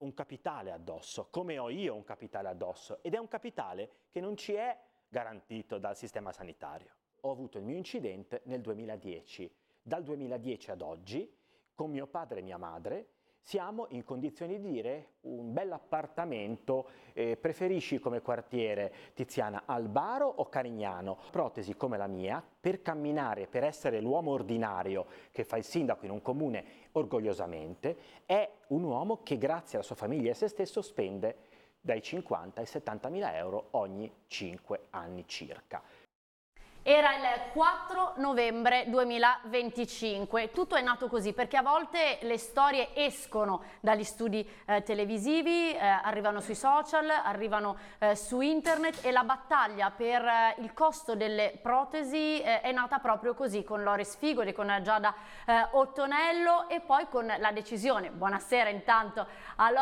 un capitale addosso, come ho io un capitale addosso, ed è un capitale che non ci è garantito dal sistema sanitario. Ho avuto il mio incidente nel 2010. Dal 2010 ad oggi, con mio padre e mia madre, siamo in condizioni di dire un bell'appartamento, preferisci come quartiere, Tiziana, Albaro o Carignano? Protesi come la mia, per camminare, per essere l'uomo ordinario che fa il sindaco in un comune orgogliosamente, è un uomo che grazie alla sua famiglia e a se stesso spende dai 50 ai 70 mila euro ogni 5 anni circa. Era il 4 novembre 2025, tutto è nato così perché a volte le storie escono dagli studi televisivi, arrivano sui social, arrivano su internet e la battaglia per il costo delle protesi è nata proprio così, con Loris Figoli, con Giada Ottonello e poi con la decisione, buonasera intanto a